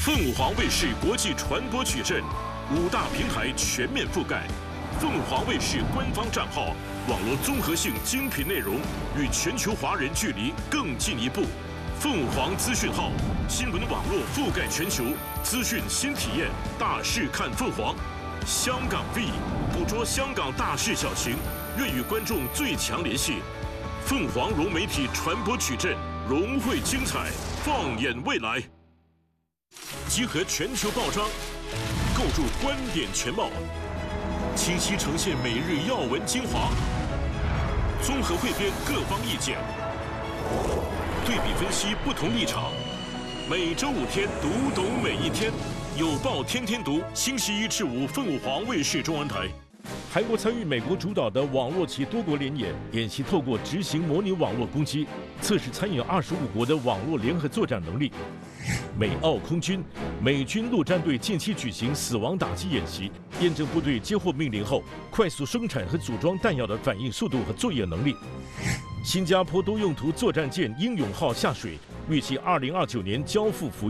凤凰卫视国际传播矩阵，5大平台全面覆盖。凤凰卫视官方账号，网络综合性精品内容与全球华人距离更进一步。凤凰资讯号，新闻网络覆盖全球，资讯新体验，大事看凤凰。香港 V， 捕捉香港大事小情，愿与观众最强联系。凤凰融媒体传播矩阵，融汇精彩，放眼未来。集合全球报章，构筑观点全貌，清晰呈现每日要闻精华，综合汇编各方意见，对比分析不同立场。每周5天，读懂每一天。有报天天读，星期1至5，凤凰卫视中文台。韩国参与美国主导的网络及多国联演，演习透过执行模拟网络攻击，测试参与25国的网络联合作战能力。美澳空军、美军陆战队近期举行死亡打击演习，验证部队接获命令后快速生产和组装弹药的反应速度和作业能力。新加坡多用途作战舰英勇号下水，预计2029年交付服役。